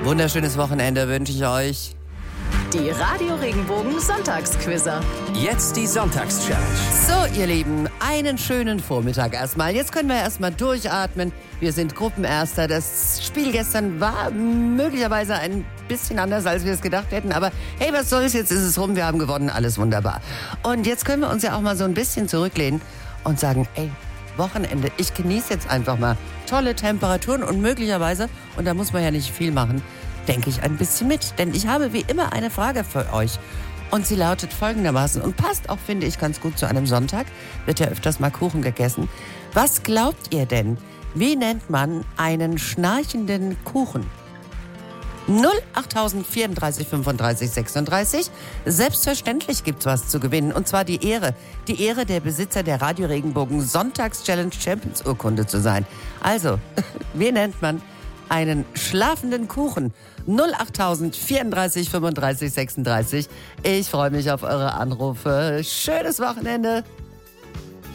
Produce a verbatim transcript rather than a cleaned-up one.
Wunderschönes Wochenende wünsche ich euch. Die Radio Regenbogen Sonntagsquizzer. Jetzt die Sonntagschallenge. So, ihr Lieben, einen schönen Vormittag erstmal. Jetzt können wir erstmal durchatmen. Wir sind Gruppenerster. Das Spiel gestern war möglicherweise ein bisschen anders, als wir es gedacht hätten. Aber hey, was soll's, jetzt ist es rum. Wir haben gewonnen, alles wunderbar. Und jetzt können wir uns ja auch mal so ein bisschen zurücklehnen und sagen, ey, Wochenende, ich genieße jetzt einfach mal tolle Temperaturen und möglicherweise, und da muss man ja nicht viel machen, denke ich ein bisschen mit. Denn ich habe wie immer eine Frage für euch. Und sie lautet folgendermaßen und passt auch, finde ich, ganz gut zu einem Sonntag. Wird ja öfters mal Kuchen gegessen. Was glaubt ihr denn, wie nennt man einen schnarchenden Kuchen? null acht vierunddreißig fünfunddreißig sechsunddreißig. Selbstverständlich gibt's was zu gewinnen. Und zwar die Ehre. Die Ehre, der Besitzer der Radio Regenbogen Sonntags-Challenge Champions Urkunde zu sein. Also, wie nennt man einen schlafenden Kuchen? null acht vierunddreißig fünfunddreißig sechsunddreißig. Ich freue mich auf eure Anrufe. Schönes Wochenende.